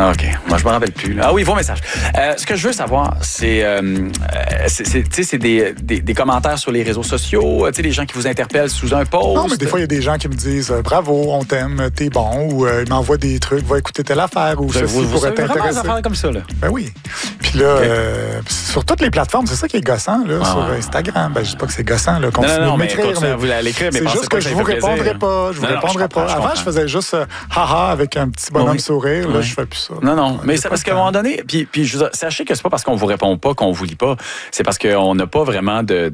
OK. Moi, je me rappelle plus. Là. Ah oui, vos messages. Ce que je veux savoir, c'est des commentaires sur les réseaux sociaux, des gens qui vous interpellent sous un post. Non, mais des fois, il y a des gens qui me disent « Bravo, on t'aime, t'es bon » ou ils m'envoient des trucs « Va écouter telle affaire » ou « Ceci pourrait t'intéresser. » Des affaires comme ça, là. Ben oui. Puis là, sur toutes les plateformes, c'est ça qui est gossant, là, sur Instagram. Ben, je dis pas que c'est gossant, là. Continuez de m'écrire. C'est juste que je vous répondrai pas. Je vous répondrai pas. Avant, je faisais juste haha avec un petit bonhomme sourire. Là, je fais plus ça. Non. Mais c'est parce qu'à un moment donné, puis sachez que c'est pas parce qu'on vous répond pas qu'on vous lit pas. C'est parce qu'on n'a pas vraiment de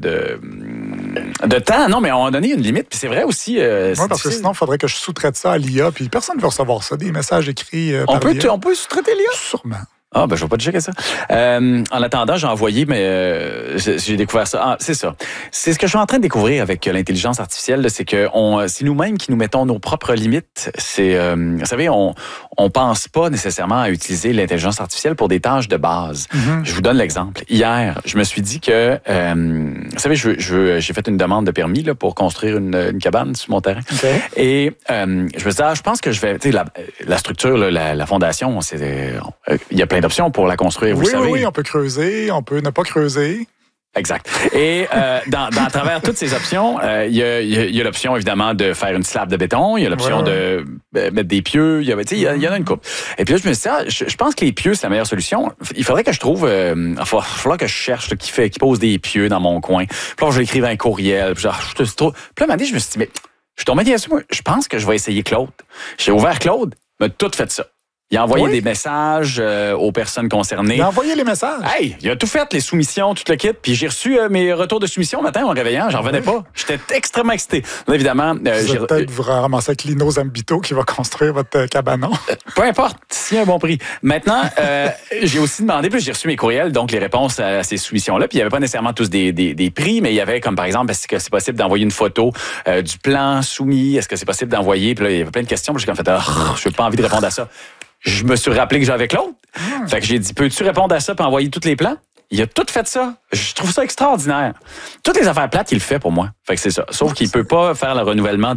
temps. Non, mais à un moment donné, il y a une limite. Puis c'est vrai aussi. Oui, parce que sinon, il faudrait que je sous-traite ça à l'IA. Puis personne ne veut recevoir ça, des messages écrits par l'IA. On peut sous-traiter l'IA? Sûrement. Ah, ben, je vais pas te checker ça. En attendant, j'ai envoyé, mais j'ai découvert ça. Ah, c'est ça. C'est ce que je suis en train de découvrir avec l'intelligence artificielle, là, c'est que c'est nous-mêmes qui nous mettons nos propres limites. vous savez, on pense pas nécessairement à utiliser l'intelligence artificielle pour des tâches de base. Mm-hmm. Je vous donne l'exemple. Hier, je me suis dit que, vous savez, j'ai fait une demande de permis là, pour construire une cabane sur mon terrain. Okay. Et je me suis dit, je pense que je vais, tu sais, la structure, là, la fondation, il y a plein d'options pour la construire, vous savez. Oui, on peut creuser, on peut ne pas creuser. Exact. Et dans travers toutes ces options, il y a l'option, évidemment, de faire une slab de béton, il y a l'option de mettre des pieux, il y en a une couple. Et puis là, je me suis dit, je pense que les pieux, c'est la meilleure solution. Il faudrait que je trouve, il va falloir que je cherche qui pose des pieux dans mon coin. Puis là, je vais écrire un courriel. Puis là, un moment donné, je me suis dit, mais je suis tombé dessus, moi, je pense que je vais essayer Claude. J'ai ouvert Claude, il m'a tout fait ça. Il a envoyé des messages aux personnes concernées. Il a envoyé les messages? Hey, il a tout fait, les soumissions, tout le kit. Puis j'ai reçu mes retours de soumission matin en réveillant. J'en revenais pas. J'étais extrêmement excité. Là, évidemment... Vous peut-être vous ramasser avec Lino Zambito qui va construire votre cabanon. Peu importe, s'il y a un bon prix. Maintenant, j'ai aussi demandé, puis j'ai reçu mes courriels, donc les réponses à ces soumissions-là. Puis il n'y avait pas nécessairement tous des prix, mais il y avait comme par exemple, est-ce que c'est possible d'envoyer une photo du plan soumis? Est-ce que c'est possible d'envoyer? Puis là, il y avait plein de questions. Puis j'ai comme fait, je n'ai pas envie de répondre à ça. Je me suis rappelé que j'avais Claude. Fait que j'ai dit, peux-tu répondre à ça et envoyer tous les plans? Il a tout fait ça. Je trouve ça extraordinaire. Toutes les affaires plates, il le fait pour moi. Fait que c'est ça. Sauf qu'il peut pas faire le renouvellement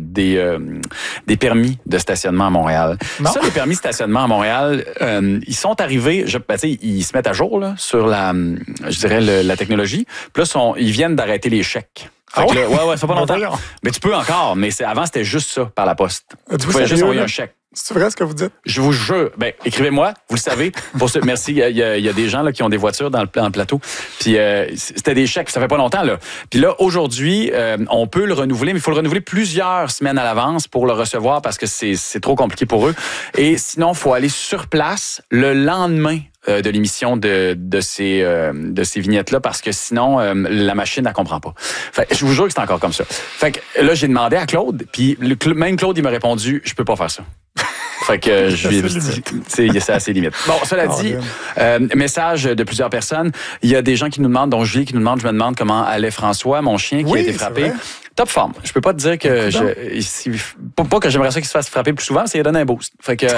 des permis de stationnement à Montréal. Non. Ça, les permis de stationnement à Montréal, ils sont arrivés, ils se mettent à jour là, sur la technologie. Puis là, ils viennent d'arrêter les chèques. Fait que là, ça fait pas longtemps. Mais tu peux encore, mais avant, c'était juste ça par la poste. Tu pouvais juste envoyer un chèque. C'est vrai ce que vous dites? Je vous jure. Ben, écrivez-moi, vous le savez. Merci. Il y a des gens là, qui ont des voitures dans le plateau. Puis c'était des chèques, ça fait pas longtemps. Là. Puis là, aujourd'hui, on peut le renouveler, mais il faut le renouveler plusieurs semaines à l'avance pour le recevoir parce que c'est trop compliqué pour eux. Et sinon, il faut aller sur place le lendemain de l'émission de ces vignettes-là parce que sinon, la machine, elle comprend pas. Fait, je vous jure que c'est encore comme ça. Fait que là, j'ai demandé à Claude, puis même Claude, il m'a répondu, je peux pas faire ça. Fait que je lui ai dit, c'est assez limite. Bon, cela dit, message de plusieurs personnes. Il y a des gens qui nous demandent, dont Julie qui nous demande, je me demande comment allait François, mon chien qui a été frappé. Top forme. Je peux pas te dire que pas que j'aimerais ça qu'il se fasse frapper plus souvent, c'est qu'il donne un boost. Fait que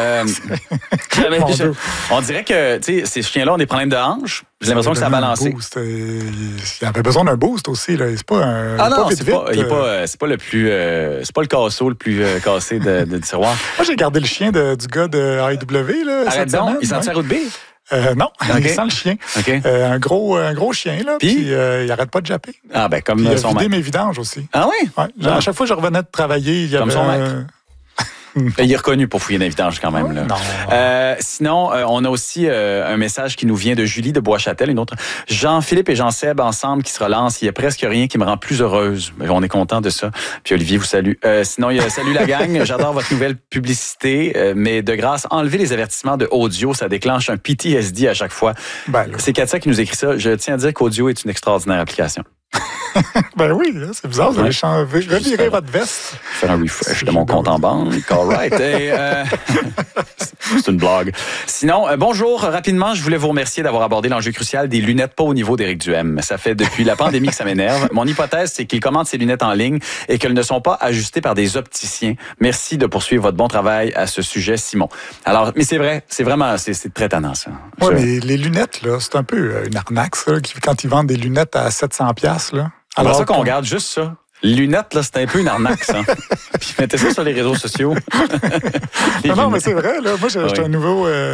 on dirait que tu sais ces chiens-là ont des problèmes de hanches. J'ai l'impression que ça a balancé. Il avait besoin d'un boost aussi là. C'est pas un. Ah non, c'est pas le plus. C'est pas le casseau le plus cassé de tiroir. Moi j'ai gardé le chien du gars de AEW là. Arrête donc, il sent sa route B. Non, il sent le chien. Okay. Un gros chien, là. Puis il arrête pas de japper. Ah, ben, comme puis, son il a vidé mes vidanges aussi. Ah oui? Ouais. À chaque fois que je revenais de travailler, il y avait... Comme son maître. Il est reconnu pour fouiller les vidanges quand même. Là. Non. Sinon, on a aussi un message qui nous vient de Julie de Bois-Châtel, une autre. Jean-Philippe et Jean-Seb ensemble qui se relancent. Il y a presque rien qui me rend plus heureuse. Mais on est content de ça. Puis Olivier vous salue. Sinon, il y a salut la gang. J'adore votre nouvelle publicité. Mais de grâce, enlevez les avertissements de audio. Ça déclenche un PTSD à chaque fois. C'est Katia qui nous écrit ça. Je tiens à dire qu'Audio est une extraordinaire application. Ben oui, c'est bizarre, vous allez revirer votre veste. Faire un refresh de mon compte en banque. All right. C'est une blague. Sinon, bonjour. Rapidement, je voulais vous remercier d'avoir abordé l'enjeu crucial des lunettes pas au niveau d'Éric Duhem. Ça fait depuis la pandémie que ça m'énerve. Mon hypothèse, c'est qu'il commande ses lunettes en ligne et qu'elles ne sont pas ajustées par des opticiens. Merci de poursuivre votre bon travail à ce sujet, Simon. Alors, mais c'est vrai, c'est très tannant, ça. Oui, mais les lunettes, là, c'est un peu une arnaque, ça, quand ils vendent des lunettes à 700$, là. Alors ça qu'on regarde juste ça. Les lunettes, là, c'est un peu une arnaque, ça. Puis mettez ça sur les réseaux sociaux. Non, mais c'est vrai, là. Moi, j'ai acheté un nouveau...